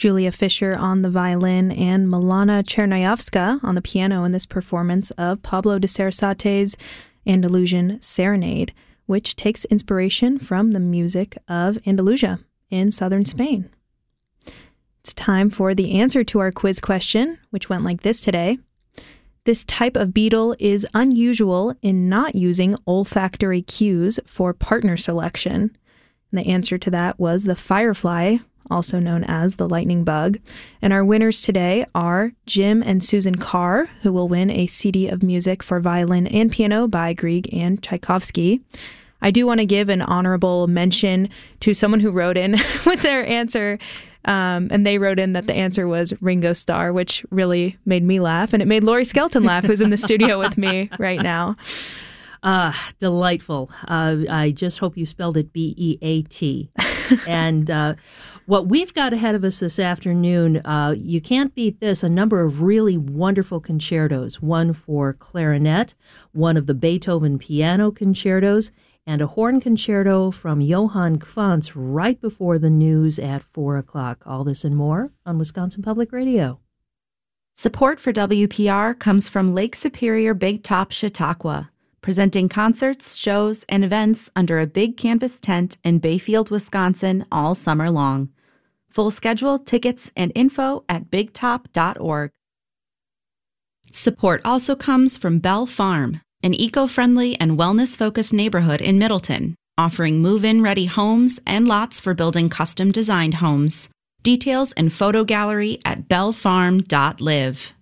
Julia Fisher on the violin, and Milana Chernayevska on the piano in this performance of Pablo de Sarasate's Andalusian Serenade, which takes inspiration from the music of Andalusia in southern Spain. It's time for the answer to our quiz question, which went like this today. This type of beetle is unusual in not using olfactory cues for partner selection. And the answer to that was the firefly, also known as the lightning bug. And our winners today are Jim and Susan Carr, who will win a CD of music for violin and piano by Grieg and Tchaikovsky. I do want to give an honorable mention to someone who wrote in with their answer. And they wrote in that the answer was Ringo Starr, which really made me laugh. And it made Lori Skelton laugh, who's in the studio with me right now. Delightful. I just hope you spelled it B-E-A-T. And what we've got ahead of us this afternoon, you can't beat this, a number of really wonderful concertos, one for clarinet, one of the Beethoven piano concertos, and a horn concerto from Johann Quantz right before the news at 4 o'clock. All this and more on Wisconsin Public Radio. Support for WPR comes from Lake Superior Big Top Chautauqua, presenting concerts, shows, and events under a big canvas tent in Bayfield, Wisconsin all summer long. Full schedule, tickets, and info at bigtop.org. Support also comes from Bell Farm, an eco-friendly and wellness-focused neighborhood in Middleton, offering move-in ready homes and lots for building custom-designed homes. Details and photo gallery at bellfarm.live.